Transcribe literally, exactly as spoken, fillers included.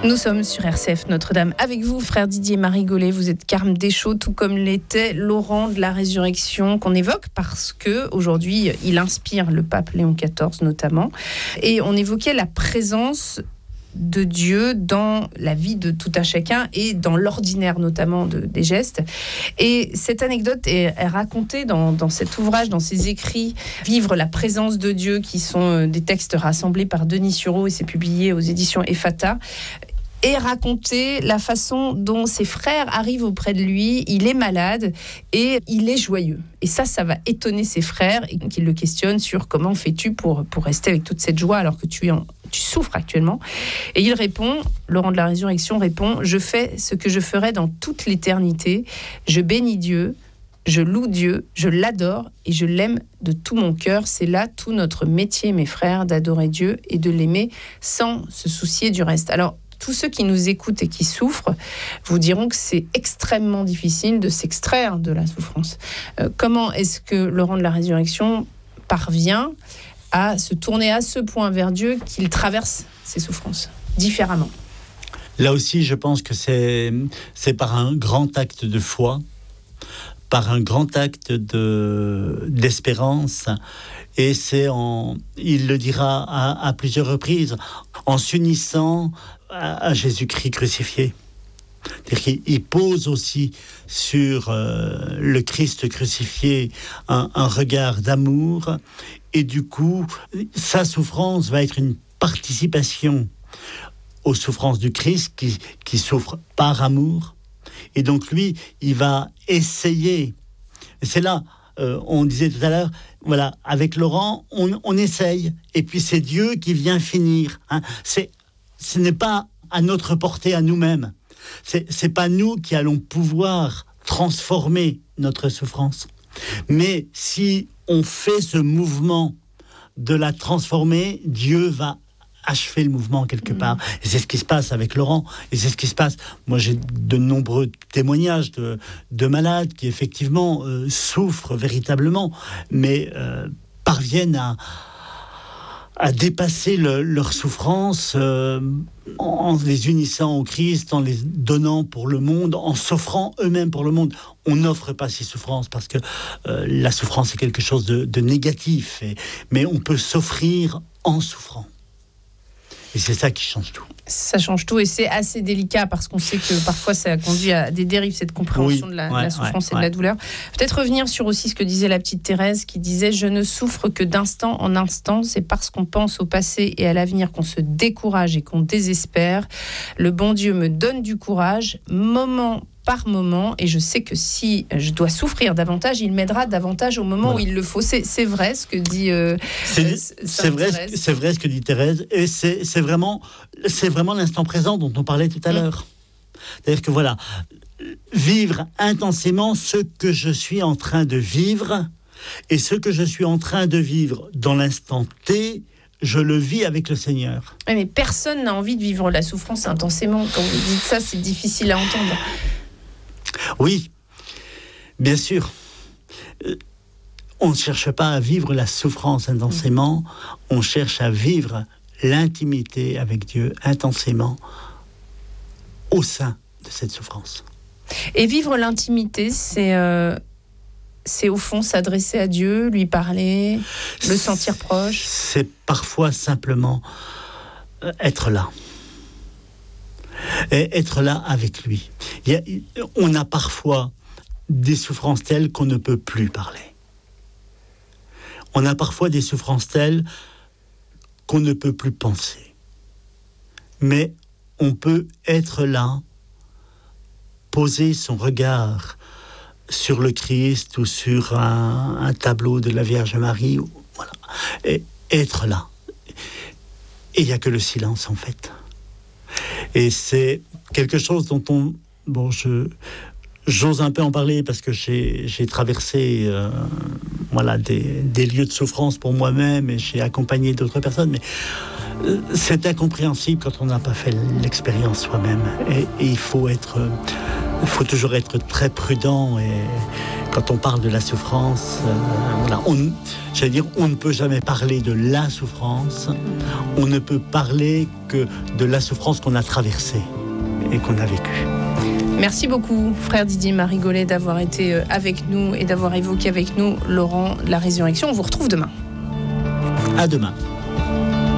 Nous sommes sur R C F Notre-Dame avec vous, frère Didier Marie-Gollet. Vous êtes Carme Deschaux, tout comme l'était Laurent de la Résurrection, qu'on évoque parce que aujourd'hui il inspire le pape Léon quatorze notamment. Et on évoquait la présence de Dieu dans la vie de tout un chacun et dans l'ordinaire notamment de, des gestes. Et cette anecdote est, est racontée dans, dans cet ouvrage, dans ses écrits « Vivre la présence de Dieu » qui sont des textes rassemblés par Denis Sureau et c'est publié aux éditions Ephata. Et raconter la façon dont ses frères arrivent auprès de lui. Il est malade et il est joyeux. Et ça, ça va étonner ses frères et qu'ils le questionnent sur comment fais-tu pour, pour rester avec toute cette joie alors que tu, es en, tu souffres actuellement. Et il répond, Laurent de la Résurrection répond « Je fais ce que je ferai dans toute l'éternité. Je bénis Dieu, je loue Dieu, je l'adore et je l'aime de tout mon cœur. C'est là tout notre métier, mes frères, d'adorer Dieu et de l'aimer sans se soucier du reste. » Alors, tous ceux qui nous écoutent et qui souffrent vous diront que c'est extrêmement difficile de s'extraire de la souffrance. Euh, comment est-ce que Laurent de la Résurrection parvient à se tourner à ce point vers Dieu qu'il traverse ces souffrances différemment ? Là aussi, je pense que c'est, c'est par un grand acte de foi, par un grand acte de, d'espérance. Et c'est en, il le dira à, à plusieurs reprises, en s'unissant à, à Jésus-Christ crucifié. C'est-à-dire qu'il pose aussi sur euh, le Christ crucifié un, un regard d'amour. Et du coup, sa souffrance va être une participation aux souffrances du Christ qui, qui souffre par amour. Et donc lui, il va essayer. Et c'est là, euh, on disait tout à l'heure, voilà, avec Laurent, on, on essaye. Et puis c'est Dieu qui vient finir. Hein. C'est, ce n'est pas à notre portée, à nous-mêmes. C'est, c'est pas nous qui allons pouvoir transformer notre souffrance. Mais si on fait ce mouvement de la transformer, Dieu va achever le mouvement quelque part. Et c'est ce qui se passe avec Laurent. Et c'est ce qui se passe. Moi, j'ai de nombreux témoignages de, de malades qui, effectivement, euh, souffrent véritablement, mais euh, parviennent à, à dépasser le, leur souffrance euh, en les unissant au Christ, en les donnant pour le monde, en s'offrant eux-mêmes pour le monde. On n'offre pas ces souffrances parce que euh, la souffrance est quelque chose de, de négatif. Et, mais on peut s'offrir en souffrant. Et c'est ça qui change tout. Ça change tout et c'est assez délicat parce qu'on sait que parfois ça conduit à des dérives, cette compréhension oui, de, la, ouais, de la souffrance ouais, et de ouais. la douleur. Peut-être revenir sur aussi ce que disait la petite Thérèse qui disait « Je ne souffre que d'instant en instant, c'est parce qu'on pense au passé et à l'avenir qu'on se décourage et qu'on désespère. Le bon Dieu me donne du courage, moment par moment, et je sais que si je dois souffrir davantage, il m'aidera davantage au moment voilà. où il le faut. » C'est, c'est vrai ce que dit euh, c'est, c'est, vrai, c'est vrai ce que dit Thérèse, et c'est, c'est, vraiment, c'est vraiment l'instant présent dont on parlait tout à mmh. l'heure. C'est-à-dire que voilà, vivre intensément ce que je suis en train de vivre, et ce que je suis en train de vivre dans l'instant T, je le vis avec le Seigneur. Oui, mais personne n'a envie de vivre la souffrance intensément. Quand vous dites ça, c'est difficile à entendre. Oui, bien sûr. Euh, on ne cherche pas à vivre la souffrance intensément, mmh. on cherche à vivre l'intimité avec Dieu intensément au sein de cette souffrance. Et vivre l'intimité, c'est, euh, c'est au fond s'adresser à Dieu, lui parler, le sentir proche. C'est parfois simplement être là. Et être là avec lui. Il y a, on a parfois des souffrances telles qu'on ne peut plus parler. On a parfois des souffrances telles qu'on ne peut plus penser. Mais on peut être là, poser son regard sur le Christ ou sur un, un tableau de la Vierge Marie, voilà, et être là. Et il n'y a que le silence en fait. Et c'est quelque chose dont on... Bon, je, j'ose un peu en parler parce que j'ai, j'ai traversé euh, voilà, des, des lieux de souffrance pour moi-même et j'ai accompagné d'autres personnes. Mais euh, c'est incompréhensible quand on n'a pas fait l'expérience soi-même. Et, et il faut être, euh, il faut toujours être très prudent. Et quand on parle de la souffrance, euh, voilà, on, j'allais dire, on ne peut jamais parler de la souffrance. On ne peut parler que de la souffrance qu'on a traversée et qu'on a vécue. Merci beaucoup, frère Didier Marie-Golay, d'avoir été avec nous et d'avoir évoqué avec nous Laurent de la Résurrection. On vous retrouve demain. À demain.